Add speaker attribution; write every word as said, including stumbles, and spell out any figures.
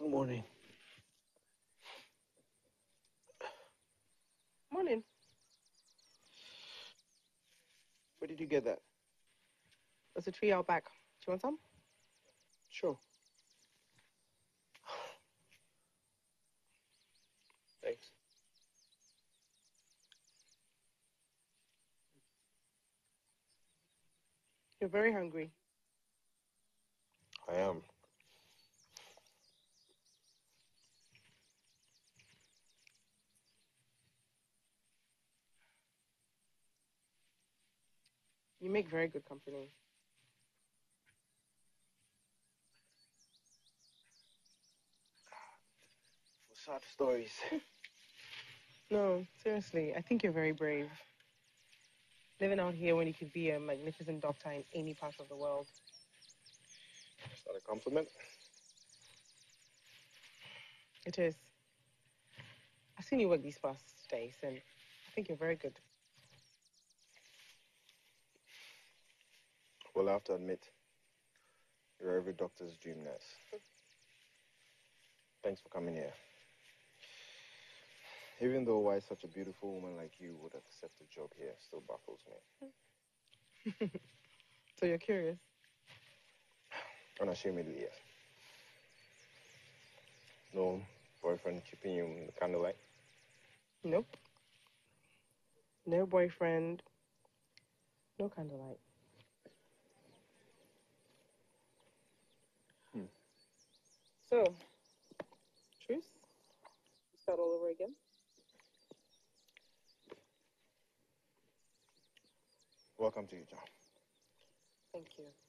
Speaker 1: Good morning.
Speaker 2: Morning.
Speaker 1: Where did you get that?
Speaker 2: There's a tree out back. Do you want some?
Speaker 1: Sure. Thanks.
Speaker 2: You're very hungry.
Speaker 1: I am.
Speaker 2: You make very good company.
Speaker 1: For sad stories.
Speaker 2: No, seriously, I think you're very brave. Living out here when you could be a magnificent doctor in any part of the world.
Speaker 1: Is that a compliment?
Speaker 2: It is. I've seen you work these past days, and I think you're very good.
Speaker 1: Well, I have to admit, you're every doctor's dream nurse. Thanks for coming here. Even though why such a beautiful woman like you would accept a job here still baffles me.
Speaker 2: So you're curious?
Speaker 1: Unashamedly, yes. No boyfriend keeping you in the candlelight?
Speaker 2: Nope. No boyfriend. No candlelight.
Speaker 1: Hmm.
Speaker 2: So, truce? Start all over again?
Speaker 1: Welcome to your job.
Speaker 2: Thank you.